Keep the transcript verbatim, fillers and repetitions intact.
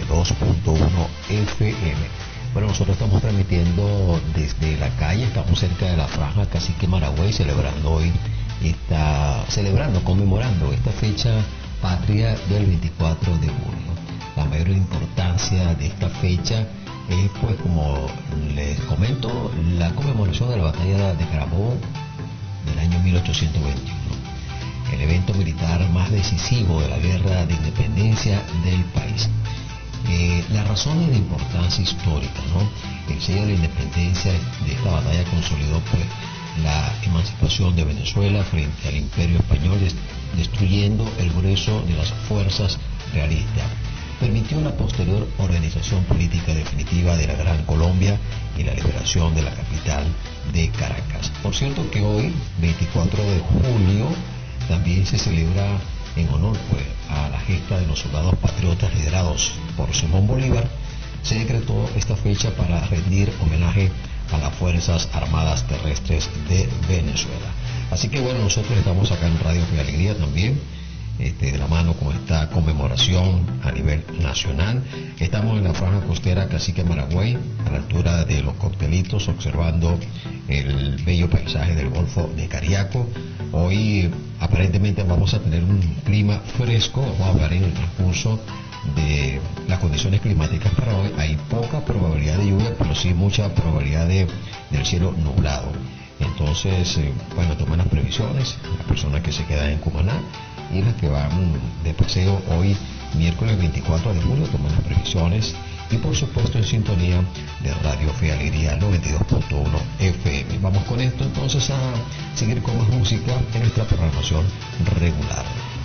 dos punto uno F M. Bueno, nosotros estamos transmitiendo desde la calle, estamos cerca de la Franja Cacique Maragüey, celebrando hoy, está celebrando, conmemorando esta fecha patria del veinticuatro de junio. La mayor importancia de esta fecha es, pues, como les comento, la conmemoración de la batalla de Carabobo del año mil ochocientos veintiuno, el evento militar más decisivo de la guerra de independencia del país. Eh, las razones de importancia histórica, ¿no? El sello de la independencia de esta batalla consolidó, pues, la emancipación de Venezuela frente al Imperio Español, destruyendo el grueso de las fuerzas realistas. Permitió la posterior organización política definitiva de la Gran Colombia y la liberación de la capital de Caracas. Por cierto que hoy, veinticuatro de junio, también se celebra en honor, pues, a la gesta de los soldados patriotas liderados por Simón Bolívar. Se decretó esta fecha para rendir homenaje a las Fuerzas Armadas Terrestres de Venezuela. Así que bueno, nosotros estamos acá en Radio Fe Alegría también, este, de la mano con esta conmemoración a nivel nacional. Estamos en la franja costera Cacique Maragüey, a la altura de Los Coctelitos, observando el bello paisaje del Golfo de Cariaco. Hoy aparentemente vamos a tener un clima fresco, vamos a hablar en el transcurso de las condiciones climáticas para hoy. Hay poca probabilidad de lluvia, pero sí mucha probabilidad de, del cielo nublado. Entonces, eh, bueno, toman las previsiones, las personas que se quedan en Cumaná y las que van de paseo hoy, miércoles veinticuatro de julio, toman las previsiones. Y por supuesto en sintonía de Radio Fe Alegría noventa y dos punto uno F M. Vamos con esto entonces a seguir con más música en nuestra programación regular.